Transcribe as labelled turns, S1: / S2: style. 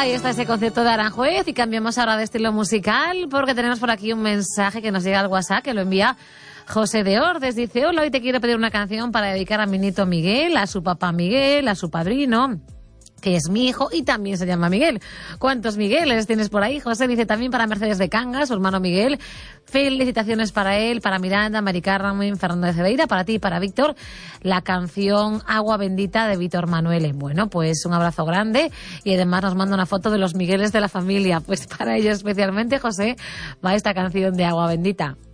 S1: Ahí está ese concierto de Aranjuez y cambiamos ahora de estilo musical porque tenemos por aquí un mensaje que nos llega al WhatsApp que lo envía José de Ordes. Dice: hola, hoy te quiero pedir una canción para dedicar a mi nieto Miguel, a su papá Miguel, a su padrino, que es mi hijo y también se llama Miguel. ¿Cuántos Migueles tienes por ahí, José? Dice también para Mercedes de Cangas, su hermano Miguel. Felicitaciones para él, para Miranda, Mari Carmen, Fernando de Cedeira, para ti y para Víctor, la canción Agua Bendita de Víctor Manuel. Bueno, pues un abrazo grande y además nos manda una foto de los Migueles de la familia. Pues para ellos especialmente, José, va esta canción de Agua Bendita.